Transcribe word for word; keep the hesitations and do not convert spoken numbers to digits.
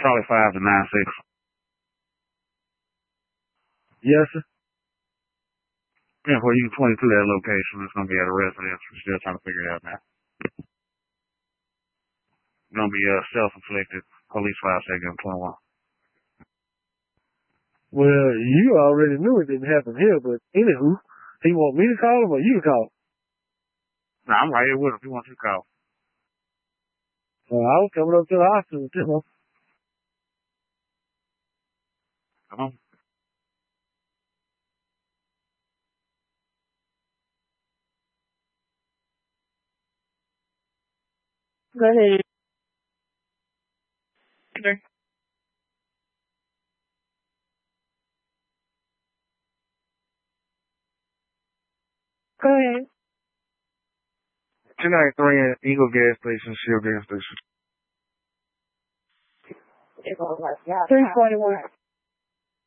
Charlie five to nine six. Yes, sir. Yeah, well, you can twenty-two that location. It's going to be at a residence. We're still trying to figure it out now. It's going to be uh, self-inflicted. Police file say give him twenty-one. Well, you already knew it didn't happen here, but anywho, he want me to call him or you to call him? No, I'm right here with him if you want to call. Well, I was coming up to the hospital, you know. Come on. Go ahead. Okay. Go ahead. two ninety-three at Eagle gas station, Shell gas station. three forty-one.